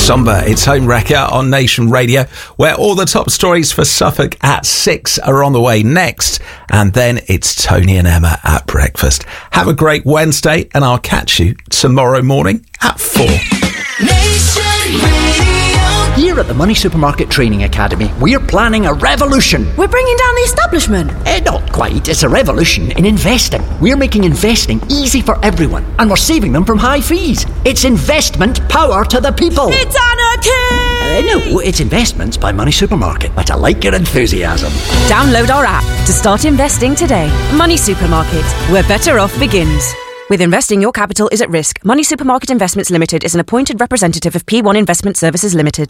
Somber, it's Home Wrecker on Nation Radio, where all the top stories for Suffolk at 6 are on the way next. And then it's Tony and Emma at breakfast. Have a great Wednesday, and I'll catch you tomorrow morning at 4. Nation Radio. Here at the Money Supermarket Training Academy, we're planning a revolution. We're bringing down the establishment. Not quite. It's a revolution in investing. We're making investing easy for everyone, and we're saving them from high fees. It's investment power to the people. It's anarchy! No, it's Investments by Money Supermarket. But I like your enthusiasm. Download our app to start investing today. Money Supermarket, where better off begins. With investing, your capital is at risk. Money Supermarket Investments Limited is an appointed representative of P1 Investment Services Limited.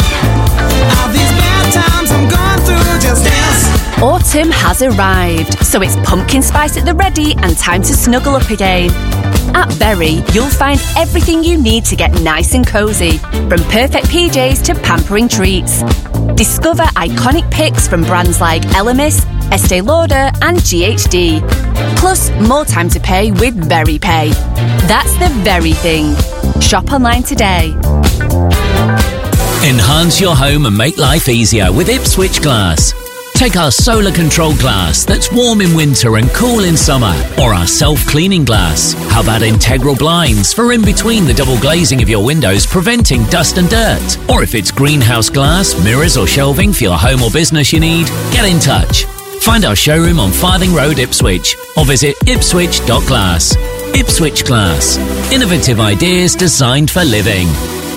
Autumn has arrived, so it's pumpkin spice at the ready and time to snuggle up again. At Berry, you'll find everything you need to get nice and cosy, from perfect PJs to pampering treats. Discover iconic picks from brands like Elemis, Estee Lauder and GHD. Plus, more time to pay with Berry Pay. That's the very thing. Shop online today. Enhance your home and make life easier with Ipswich Glass. Take our solar control glass that's warm in winter and cool in summer, or our self-cleaning glass. How about integral blinds for in between the double glazing of your windows, preventing dust and dirt? Or if it's greenhouse glass, mirrors or shelving for your home or business you need, get in touch. Find our showroom on Farthing Road, Ipswich, or visit ipswich.glass. Ipswich Glass. Innovative ideas designed for living.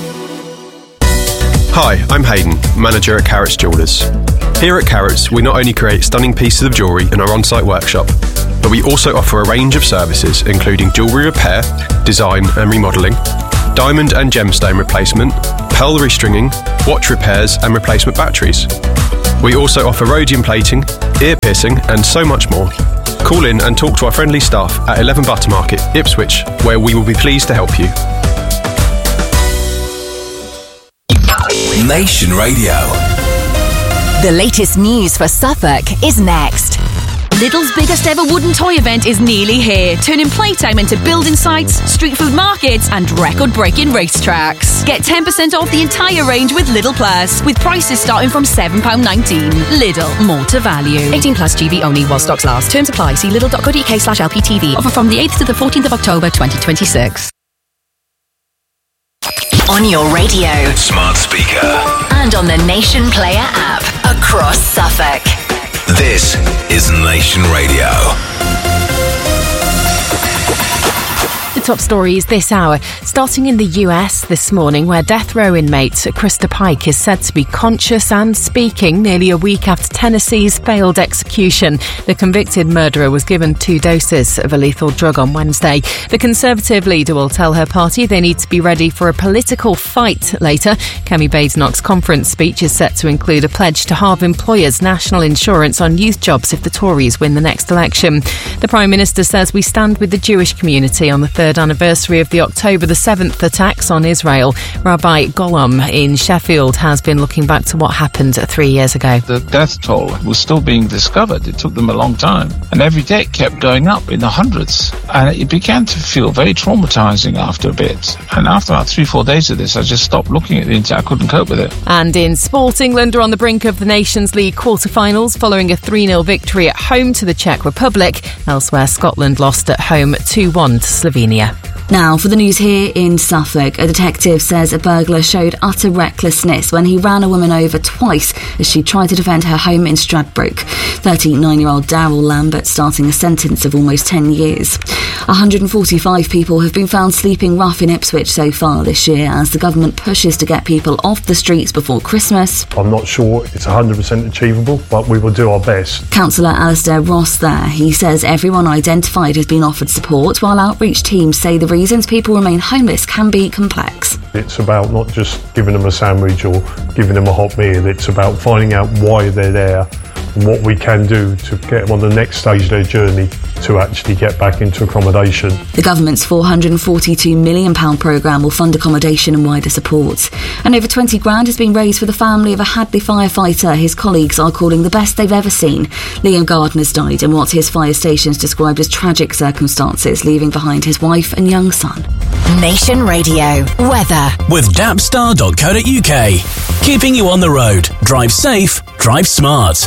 Hi, I'm Hayden, manager at Carrots Jewellers. Here at Carrots, we not only create stunning pieces of jewellery in our on-site workshop, but we also offer a range of services including jewellery repair, design and remodelling, diamond and gemstone replacement, pearl restringing, watch repairs and replacement batteries. We also offer rhodium plating, ear piercing and so much more. Call in and talk to our friendly staff at 11 Buttermarket, Ipswich, where we will be pleased to help you. Nation Radio. The latest news for Suffolk is next. Lidl's biggest ever wooden toy event is nearly here, turning playtime into building sites, street food markets and record-breaking racetracks. Get 10% off the entire range with Lidl Plus, with prices starting from £7.19. Lidl, more to value. 18 plus GB only while stocks last. Terms apply. See lidl.co.uk/LPTV. Offer from the 8th to the 14th of October 2026. On your radio, Smart speaker, and on the Nation Player app across Suffolk. this is Nation Radio. The top stories this hour, starting in the US this morning, where death row inmate Krista Pike is said to be conscious and speaking nearly a week after Tennessee's failed execution. The convicted murderer was given 2 doses of a lethal drug on Wednesday. The Conservative leader will tell her party they need to be ready for a political fight later. Kemi Badenoch's conference speech is set to include a pledge to halve employers' national insurance on youth jobs if the Tories win the next election. The Prime Minister says we stand with the Jewish community on the 3rd anniversary of the October the 7th attacks on Israel. Rabbi Golom in Sheffield has been looking back to what happened 3 years ago. The death toll was still being discovered. It took them a long time. And every day it kept going up in the hundreds. And it began to feel very traumatising after a bit. And after about 3-4 days of this, I just stopped looking at the internet. I couldn't cope with it. And in sport, England are on the brink of the Nations League quarter-finals following a 3-0 victory at home to the Czech Republic. Elsewhere, Scotland lost at home 2-1 to Slovenia. Now, for the news here in Suffolk, a detective says a burglar showed utter recklessness when he ran a woman over twice as she tried to defend her home in Stradbroke. 39-year-old Daryl Lambert starting a sentence of almost 10 years. 145 people have been found sleeping rough in Ipswich so far this year as the government pushes to get people off the streets before Christmas. I'm not sure it's 100% achievable, but we will do our best. Councillor Alistair Ross there. He says everyone identified has been offered support, while outreach teams say the reasons people remain homeless can be complex. It's about not just giving them a sandwich or giving them a hot meal. It's about finding out why they're there and what we can do to get them on the next stage of their journey to actually get back into accommodation. The government's £442 million programme will fund accommodation and wider support. And over 20 grand has been raised for the family of a Hadley firefighter his colleagues are calling the best they've ever seen. Liam Gardner's died in what his fire stations described as tragic circumstances, leaving behind his wife and young son. Nation Radio weather with dapstar.co.uk. Keeping you on the road. Drive safe, drive smart.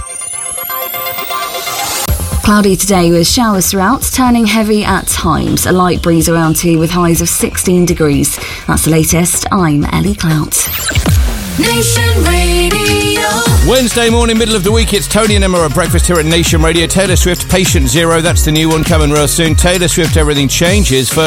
Cloudy today with showers throughout, turning heavy at times. A light breeze around too with highs of 16 degrees. That's the latest. I'm Ellie Clout. Nation Radio. Wednesday morning, middle of the week, it's Tony and Emma at breakfast here at Nation Radio. Taylor Swift, Patient Zero, that's the new one coming real soon. Taylor Swift, Everything Changes.